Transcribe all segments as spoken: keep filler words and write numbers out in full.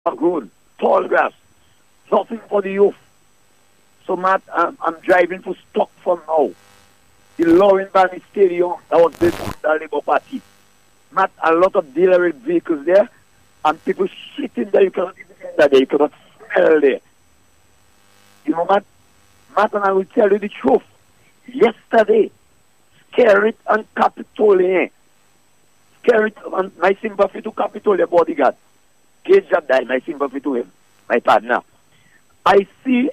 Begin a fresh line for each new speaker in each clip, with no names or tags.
road, tall grass, nothing for the youth. So, Matt, I'm, I'm driving to Stockton now. The Lauren Barney Stadium, that was built for the Labour Party. Matt, a lot of derelict vehicles there, and people shitting there. You cannot even enter there. You cannot smell there. You know, Matt, Matt, and I will tell you the truth. Yesterday, Skerrit and Capitolien, Skerrit and my sympathy to Capitolien bodyguard. Gage have died, my sympathy to him, my partner. I see,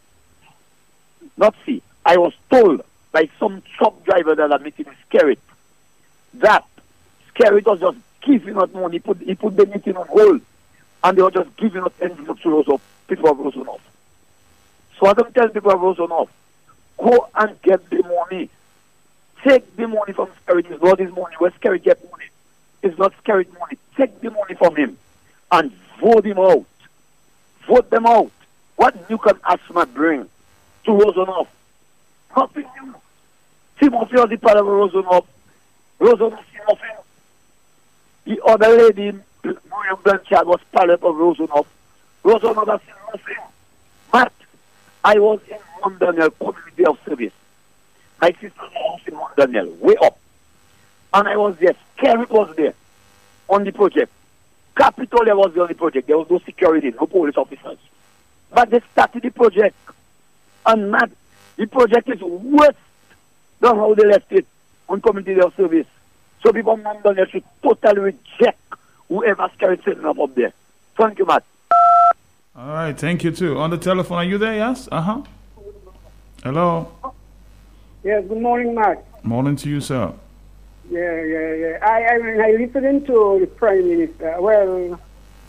not see, I was told by some truck driver that are meeting Skerrit that Skerrit was just giving out money. He put, he put the meeting on hold, and they were just giving out envelopes to those people of Rosenhoff. So I'm telling people of Rosenhoff, go and get the money. Take the money from Skerrit. It's not his money. Where Skerrit get money? It's not Skerrit money. Take the money from him and vote him out. Vote them out. What new can Asthma bring to Rosenhoff? Nothing new. Timothy was the part of Rosenhoff. Rosenhoff see nothing. The other lady, Miriam Blanchard, was part of Rosenhoff. Rosenhoff has seen nothing. Matt, I was in Mount Daniel Community of Service. My sister's house in Mount Daniel, way up. And I was there. Skerrit was there on the project. Capitolia was there on the project. There was no security, no police officers. But they started the project. And Matt, the project is worse than how they left it on Community of Service. So people in Mount Daniel should totally reject whoever Skerrit setting up up there. Thank you, Matt.
All right, thank you too. On the telephone, are you there? Yes? Uh-huh. Hello?
Yes, good morning, Matt.
Morning to you, sir.
Yeah, yeah, yeah. I, I, I listened to the Prime Minister. Well,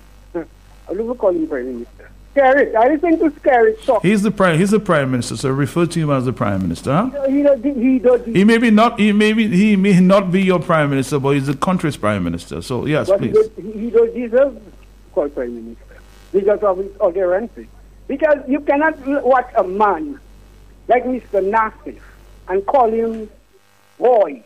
I don't call him Prime Minister. Skerrit. I listened to Skerrit talk.
He's the prime. He's the Prime Minister, so refer to him as the Prime Minister. Huh?
He, does, he, does,
he may be not. He may be, He may not be your Prime Minister, but he's the country's Prime Minister. So yes,
but
please.
He does, he does deserve to call Prime Minister because of his authority. Because you cannot watch a man like Mister Nassif and call him boy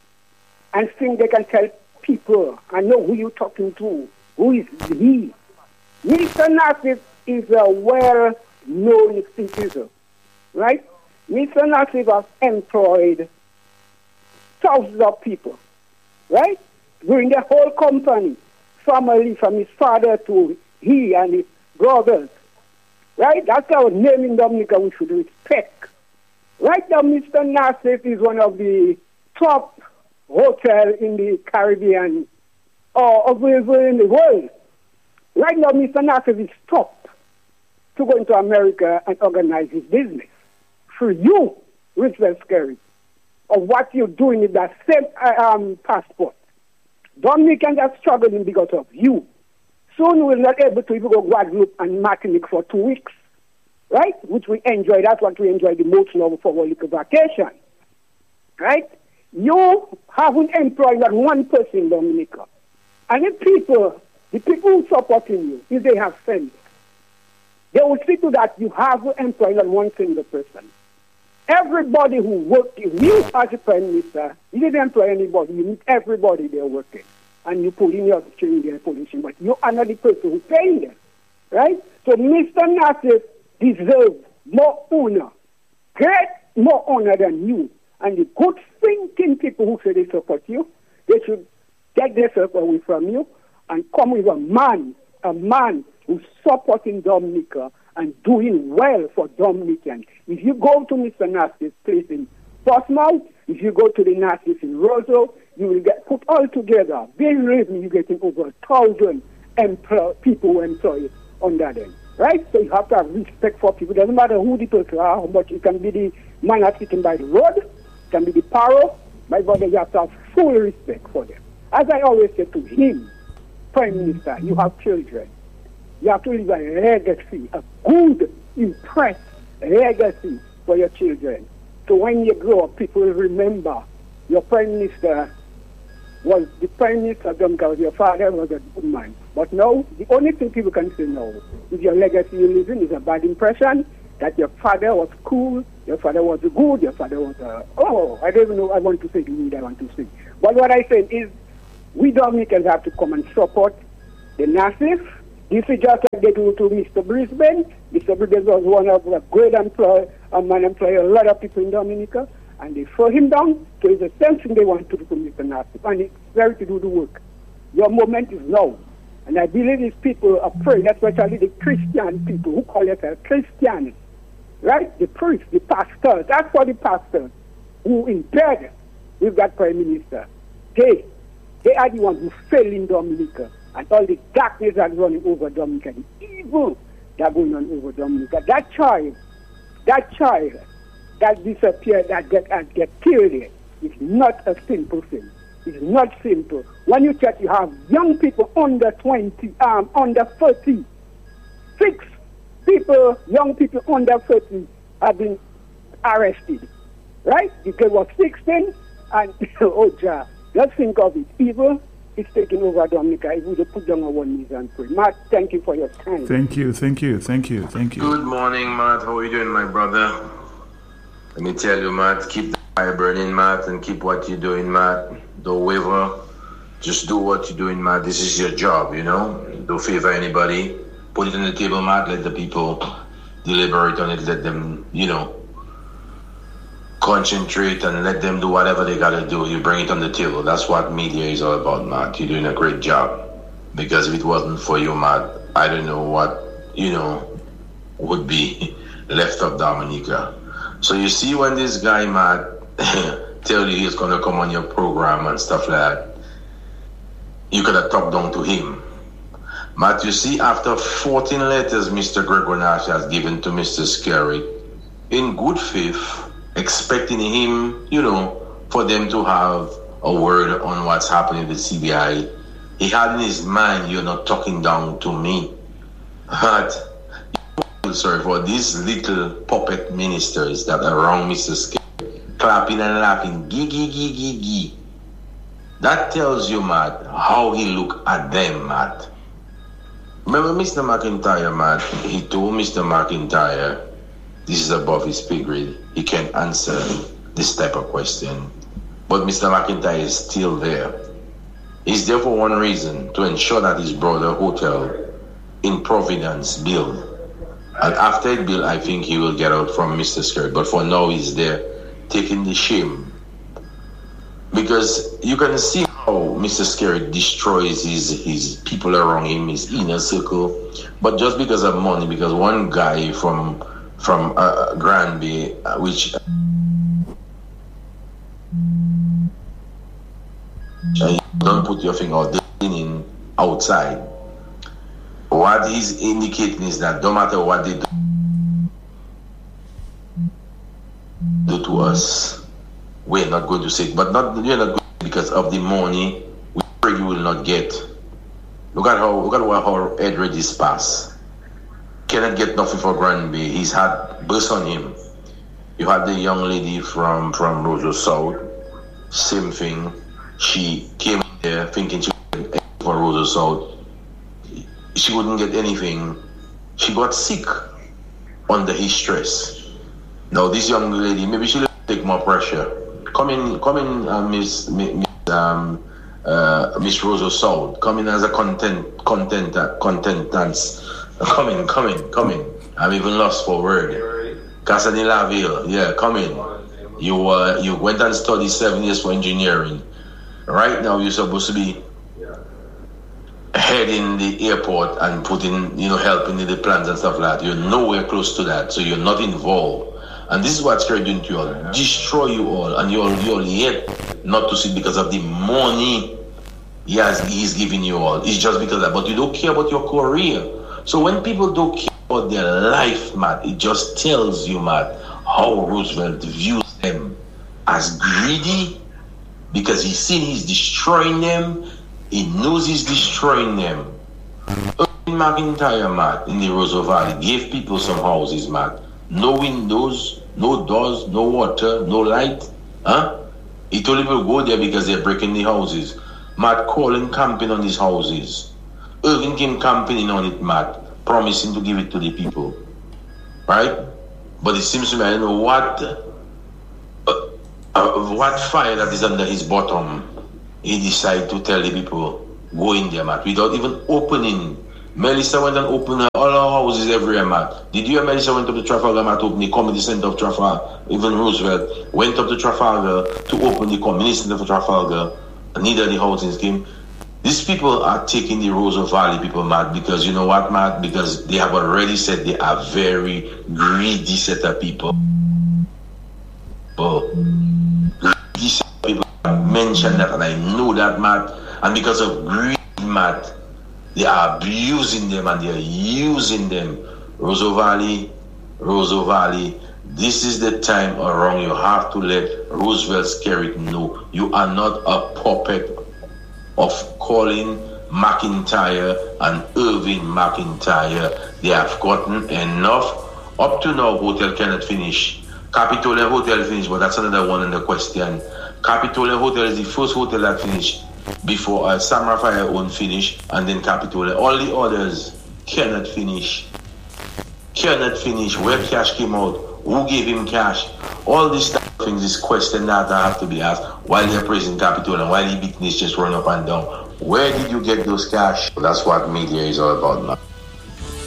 and think they can tell people and know who you're talking to. Who is he? Mister Nassif is a well-known citizen, right? Mister Nassif has employed thousands of people, right? During the whole company, family from his father to he and his brothers, right? That's our name in Dominica we should respect. Right now, Mister Nassif is one of the top hotels in the Caribbean or over in the world. Right now, Mister Nassif is stopped to go into America and organize his business. For you, Richard Skerrit, of what you're doing with that same um, passport. Dominicans are struggling because of you. Soon we're not able to even go Guadeloupe and Martinique for two weeks, right? Which we enjoy. That's what we enjoy the most now for our little vacation, right? You haven't employed not one person in Dominica. And the people, the people who supporting you, if they have sense, they will see to that you have employed not one single person. Everybody who worked, you as a Prime Minister, you didn't employ anybody, you meet everybody they're working. And you put in your in their position, but you are not the person who's paying them, right? So Mister Nassif deserves more honor, great more honor than you. And the good thinking people who say they support you, they should take themselves away from you and come with a man, a man who's supporting Dominica and doing well for Dominicans. If you go to Mister Nassif's place in Portsmouth, if you go to the Nassif in Roseau, you will get put all together. Believe me, you're getting over a thousand employ- people who employ under them. Right? So you have to have respect for people. It doesn't matter who the people are, but it can be the man that's sitting by the road, it can be the paro. My brother, you have to have full respect for them. As I always say to him, Prime Minister, you have children. You have to leave a legacy, a good, impressed legacy for your children. So when you grow up, people will remember your Prime Minister was the Prime Minister of Dominica, your father was a good man. But now, the only thing people can say now is your legacy you live in is a bad impression, that your father was cool, your father was good, your father was, uh, oh, I don't even know, I want to say the word I want to say. But what I say is, we Dominicans have to come and support the Nassif, This is just like they do to Mister Brisbane. Mister Brisbane was one of the great employer, a man employer a lot of people in Dominica, and they throw him down. So it's the same thing they want to do to Mister Nassif, and it's very to do the work. Your moment is now. And I believe these people are praying, especially the Christian people who call themselves Christians. Right? The priests, the pastors. That's for the pastors who in bed with that prime minister. They, they are the ones who fail in Dominica. And all the darkness that's running over Dominica, the evil that's going on over Dominica. That child, that child that disappeared, that get, that get killed there, is not a simple thing. It's not simple. When you check, you have young people under twenty, um, under thirty. Six people, young people under thirty have been arrested. Right? The girl was sixteen, and oh, ja, just think of it. Evil is taking over Dominica. If we would put down on one knees and pray. Matt, thank you for your time.
Thank you, thank you, thank you, thank you.
Good morning, Matt. How are you doing, my brother? Let me tell you, Matt, keep the fire burning, Matt, and keep what you're doing, Matt. Don't waver. Just do what you're doing, Matt. This is your job, you know. Don't favor anybody. Put it on the table, Matt. Let the people deliberate on it. Let them, you know, concentrate and let them do whatever they got to do. You bring it on the table. That's what media is all about, Matt. You're doing a great job. Because if it wasn't for you, Matt, I don't know what, you know, would be left of Dominica. So you see when this guy, Matt, tell you he's going to come on your program and stuff like that, you could have talked down to him. But you see, after fourteen letters Mister Gregor Nash has given to Mister Skerritt, in good faith, expecting him, you know, for them to have a word on what's happening with the C B I, he had in his mind, you're not talking down to me. But, sorry, for these little puppet ministers that are around Mister Skerritt, clapping and laughing, gee, gee, gee, gee, gee. That tells you, Matt, how he look at them, Matt. Remember Mister McIntyre, Matt, he told Mister McIntyre, this is above his pay grade. He can't answer this type of question. But Mister McIntyre is still there. He's there for one reason, to ensure that his brother hotel in Providence build. And after it build, I think he will get out from Mister Skerritt. But for now, he's there taking the shame. Because you can see how Mister Skerritt destroys his, his people around him, his inner circle. But just because of money, because one guy from from uh, Granby, uh, which uh, don't put your finger out, in outside. What he's indicating is that no matter what they do, do to us, we're not going to say it. But not you're not going to, because of the money we pray you will not get. Look at how look at how Edred is passed. Cannot get nothing for Granby. He's had burst on him. You had the young lady from from Roseau South. Same thing. She came there thinking she would get for Roseau South. She wouldn't get anything. She got sick under his stress. Now this young lady, maybe she'll take more pressure. Come in, come in, uh, Miss, Miss, um, uh, Miss Roseau South. Come in as a content, content, uh, content dance. Come in, come in, come in. I'm even lost for word. Casa de la Ville, yeah, come in. You uh, you went and studied seven years for engineering. Right now you're supposed to be heading the airport and putting, you know, helping in the plans and stuff like that. You're nowhere close to that, so you're not involved. And this is what's Skerritt doing to you all. Destroy you all, and you're, you're yet not to see because of the money he has, he's giving you all. It's just because of that. But you don't care about your career. So when people don't care about their life, Matt, it just tells you, Matt, how Roosevelt views them as greedy, because he's seen he's destroying them. He knows he's destroying them. Irving McIntyre, Matt, in the Roseau Valley, gave people some houses, Matt. No windows, no doors, no water, no light. Huh? He told people to go there because they're breaking the houses. Matt calling camping on these houses. Irving came campaigning on it, Matt, promising to give it to the people. Right? But it seems to me, I don't know what, uh, uh, what fire that is under his bottom. He decided to tell the people, go in there, Matt, without even opening Melissa went and opened all our houses everywhere, man. Did you hear Melissa went up to Trafalgar, man, to open the community center of Trafalgar? Even Roosevelt went up to Trafalgar to open the community center for Trafalgar. Neither the housing scheme. These people are taking the Roseau Valley people mad because you know what, Matt? Because they have already said they are very greedy set of people. Oh, greedy set of people mentioned that, and I know that, Matt. And because of greed, Matt, they are abusing them and they are using them. Roseau Valley, Roseau Valley, this is the time around. You have to let Roosevelt Skerritt know you are not a puppet of Colin McIntyre and Irving McIntyre. They have gotten enough. Up to now, hotel cannot finish. Capitolia Hotel finished, but that's another one in the question. Capitolia Hotel is the first hotel that finished before uh, Sam Raphael own finish, and then Capitolia. All the others cannot finish. Cannot finish. Where cash came out? Who gave him cash? All these things, this question that I have to be asked while they're praising Capitolia and while he beating his just run up and down. Where did you get those cash? That's what media is all about now.